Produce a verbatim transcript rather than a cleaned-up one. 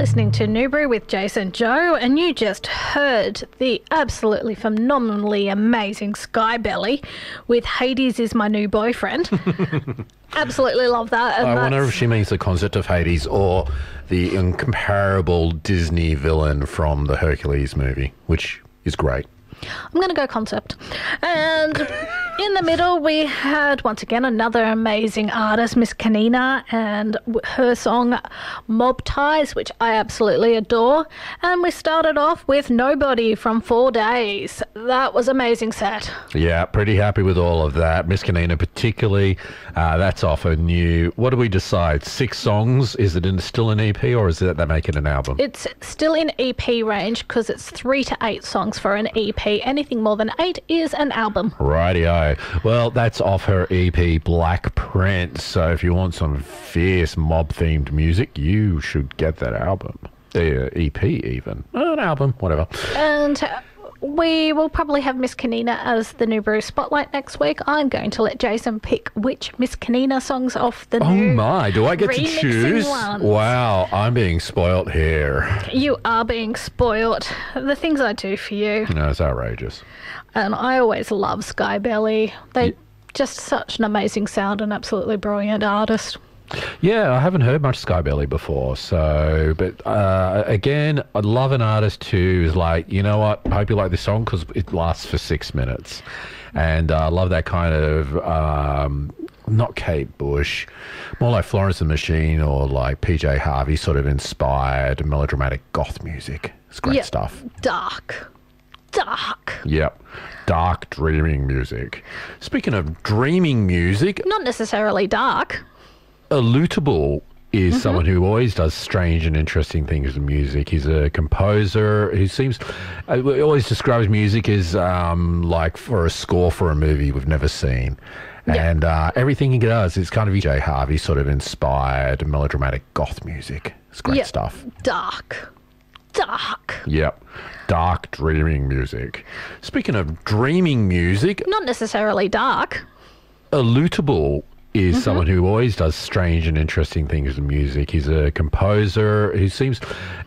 listening to Newbury with Jason Joe, and you just heard the absolutely phenomenally amazing Skybelly with Hades is my new boyfriend. Absolutely love that. And I that's... wonder if she means the concept of Hades or the incomparable Disney villain from the Hercules movie, which is great. I'm going to go concept. And in the middle, we had, once again, another amazing artist, Miss Kanina, and her song Mob Ties, which I absolutely adore. And we started off with Nobody from Four Days. That was amazing set. Yeah, pretty happy with all of that. Miss Kanina particularly, uh, that's off a new, what do we decide, six songs? Is it in, still an E P or is it that make it an album? It's still in E P range because it's three to eight songs for an E P. Anything more than eight is an album. Rightio. Well, that's off her E P Black Print. So if you want some fierce mob-themed music, you should get that album. The uh, E P even. Uh, an album, whatever. And we will probably have Miss Kanina as the Newbury Spotlight next week. I'm going to let Jason pick which Miss Kanina songs off the oh new my, do I get to remixing choose? ones. Wow, I'm being spoilt here. You are being spoilt. The things I do for you. No, it's outrageous. And I always love Skybelly. They Yeah. just such an amazing sound and absolutely brilliant artist. Yeah, I haven't heard much Skybelly before, so, but uh, again, I love an artist who is like, you know what, I hope you like this song because it lasts for six minutes. And I uh, love that kind of, um, not Kate Bush, more like Florence and the Machine or like P J Harvey sort of inspired melodramatic goth music. It's great Yeah. stuff. Dark. Dark. Yep. Dark dreaming music. Speaking of dreaming music, Not necessarily dark. Ilutable is Mm-hmm. someone who always does strange and interesting things with music. He's a composer who seems, uh, he always describes music as um, like for a score for a movie we've never seen. Yeah. And uh, everything he does is kind of E J Harvey sort of inspired melodramatic goth music. It's great Yeah. stuff. Dark. Dark. Yep. Dark dreaming music. Speaking of dreaming music, Not necessarily dark. Ilutable is Mm-hmm. someone who always does strange and interesting things with music. He's a composer who seems,